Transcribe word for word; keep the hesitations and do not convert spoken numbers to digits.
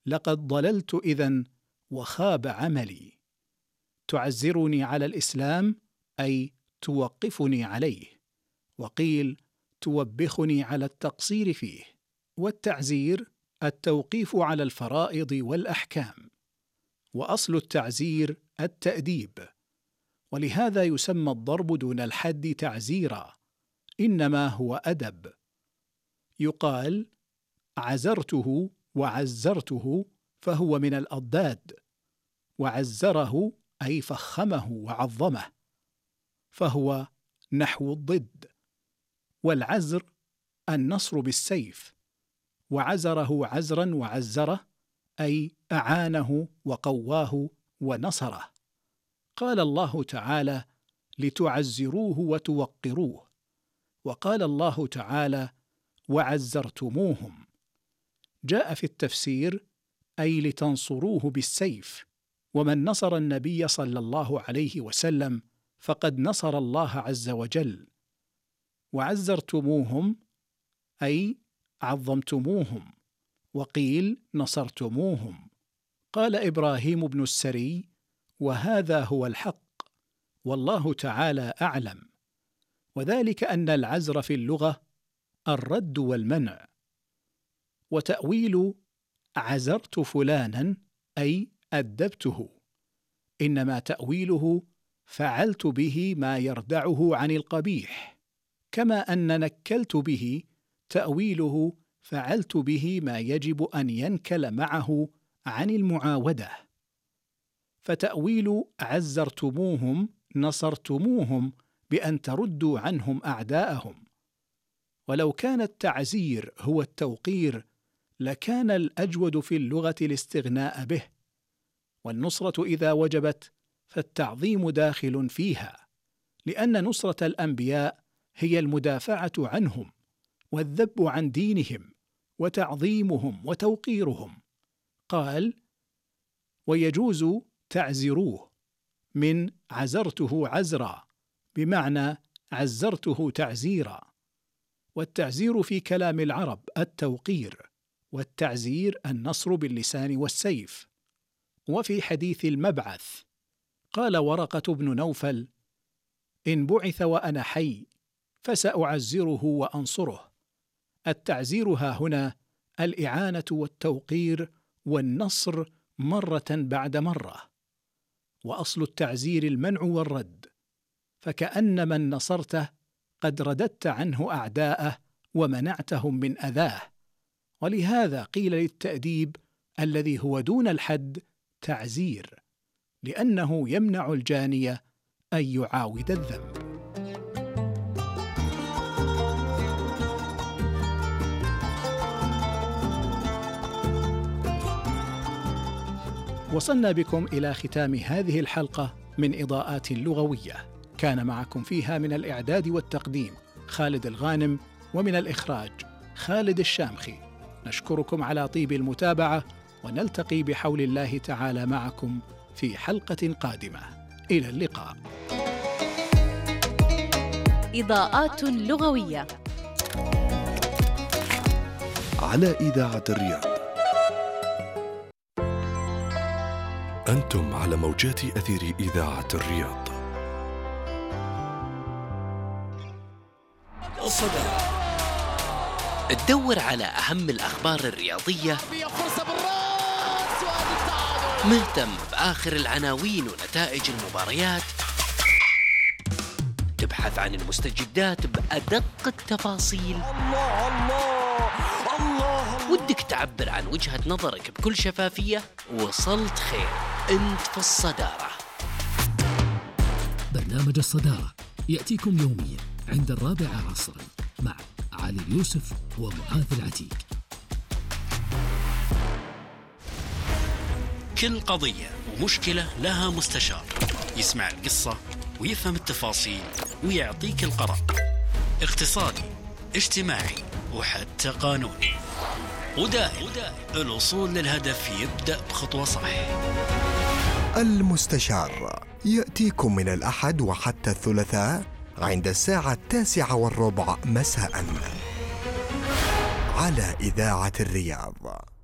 لقد ضللت إذن وخاب عملي. تعزرني على الإسلام أي توقفني عليه، وقيل توبخني على التقصير فيه. والتعزير التوقيف على الفرائض والأحكام، وأصل التعزير التأديب، ولهذا يسمى الضرب دون الحد تعزيرا، إنما هو أدب. يقال عزرته وعزرته فهو من الأضداد، وعزره أي فخمه وعظمه فهو نحو الضد. والعزر النصر بالسيف، وعزره عزرا وعزره أي أعانه وقواه ونصره. قال الله تعالى لتعزروه وتوقروه، وقال الله تعالى وعزرتموهم. جاء في التفسير أي لتنصروه بالسيف، ومن نصر النبي صلى الله عليه وسلم فقد نصر الله عز وجل. وعزرتموهم أي عظمتموهم، وقيل نصرتموهم. قال إبراهيم بن السري وهذا هو الحق والله تعالى أعلم، وذلك أن العزر في اللغة الرد والمنع. وتأويل عزرت فلانا أي أدبته، إنما تأويله فعلت به ما يردعه عن القبيح، كما أن نكلت به تأويله فعلت به ما يجب أن ينكل معه عن المعاودة. فتأويل عزرتموهم نصرتموهم بأن تردوا عنهم أعداءهم. ولو كان التعزير هو التوقير لكان الأجود في اللغة الاستغناء به، والنصرة إذا وجبت فالتعظيم داخل فيها، لأن نصرة الأنبياء هي المدافعة عنهم والذب عن دينهم وتعظيمهم وتوقيرهم. قال ويجوز تعزروه من عزرته عزرا بمعنى عزرته تعزيرا. والتعزير في كلام العرب التوقير، والتعزير النصر باللسان والسيف. وفي حديث المبعث قال ورقة بن نوفل إن بعث وأنا حي فسأعزره وأنصره. التعزير ها هنا الإعانة والتوقير والنصر مرة بعد مرة. وأصل التعزير المنع والرد، فكأن من نصرته قد رددت عنه أعداءه ومنعتهم من أذاه. ولهذا قيل للتأديب الذي هو دون الحد تعزير، لأنه يمنع الجاني أن يعاود الذنب. وصلنا بكم إلى ختام هذه الحلقة من إضاءات لغوية، كان معكم فيها من الإعداد والتقديم خالد الغانم، ومن الإخراج خالد الشامخي. نشكركم على طيب المتابعة، ونلتقي بحول الله تعالى معكم في حلقة قادمة. إلى اللقاء. إضاءات لغوية على إذاعة الرياض. أنتم على موجات أثير إذاعة الرياض. الصدى. تدور على أهم الأخبار الرياضية، مهتم بآخر العناوين ونتائج المباريات، تبحث عن المستجدات بأدق التفاصيل، الله الله الله ودك تعبر عن وجهة نظرك بكل شفافية. وصلت خير، أنت في الصدارة. برنامج الصدارة يأتيكم يوميا عند الرابعة عصرا مع علي اليوسف ومعاذ العتيق. كل قضية ومشكلة لها مستشار يسمع القصة ويفهم التفاصيل ويعطيك القرار، اقتصادي، اجتماعي، وحتى قانوني. ودائم الوصول للهدف يبدأ بخطوة صح. المستشار يأتيكم من الأحد وحتى الثلاثاء عند الساعة التاسعة والربع مساء على إذاعة الرياض.